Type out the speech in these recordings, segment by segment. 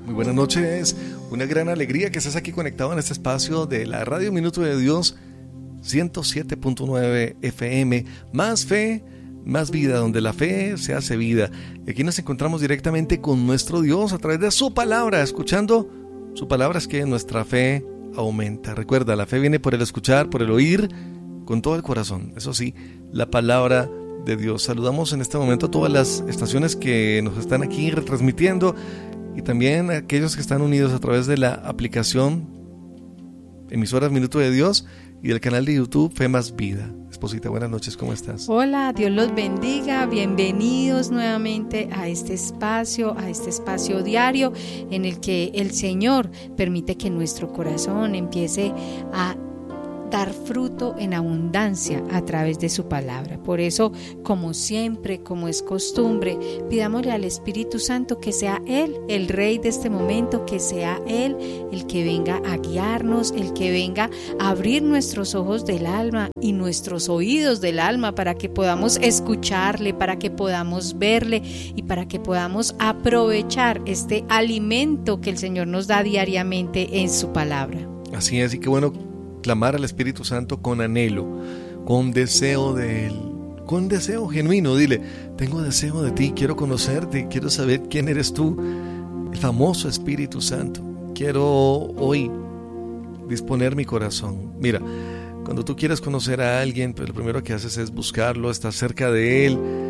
Muy buenas noches, una gran alegría que estés aquí conectado en este espacio de la Radio Minuto de Dios 107.9 FM, más fe, más vida, donde la fe se hace vida. Y aquí nos encontramos directamente con nuestro Dios a través de su palabra, escuchando su palabra es que nuestra fe aumenta. Recuerda, la fe viene por el escuchar, por el oír, con todo el corazón. Eso sí, la palabra de Dios. Saludamos en este momento a todas las estaciones que nos están aquí retransmitiendo y también a aquellos que están unidos a través de la aplicación Emisoras Minuto de Dios y el canal de YouTube Fe Más Vida. Esposita, buenas noches, ¿cómo estás? Hola, Dios los bendiga, bienvenidos nuevamente a este espacio diario en el que el Señor permite que nuestro corazón empiece a dar fruto en abundancia a través de su palabra. Por eso, como siempre, como es costumbre, pidámosle al Espíritu Santo que sea Él el Rey de este momento, que sea Él el que venga a guiarnos, el que venga a abrir nuestros ojos del alma y nuestros oídos del alma para que podamos escucharle, para que podamos verle y para que podamos aprovechar este alimento que el Señor nos da diariamente en su palabra. Así es, y qué bueno clamar al Espíritu Santo con anhelo, con deseo de Él, con deseo genuino. Dile, tengo deseo de ti, quiero conocerte, quiero saber quién eres tú, el famoso Espíritu Santo. Quiero hoy disponer mi corazón. Mira, cuando tú quieres conocer a alguien, pues lo primero que haces es buscarlo, estar cerca de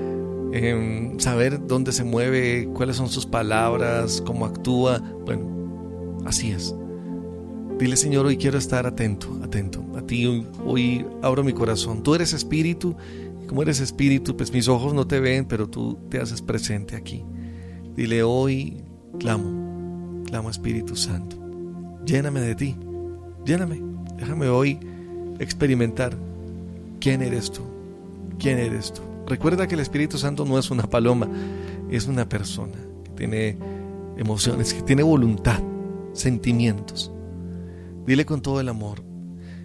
él, saber dónde se mueve, cuáles son sus palabras, cómo actúa. Bueno, así es. Dile, Señor, hoy quiero estar atento a ti, hoy abro mi corazón. Tú eres espíritu, y como eres espíritu, pues mis ojos no te ven, pero tú te haces presente aquí. Dile, hoy clamo Espíritu Santo, lléname de ti, lléname, déjame hoy experimentar quién eres tú. Recuerda que el Espíritu Santo no es una paloma, es una persona que tiene emociones, que tiene voluntad, sentimientos. Dile con todo el amor,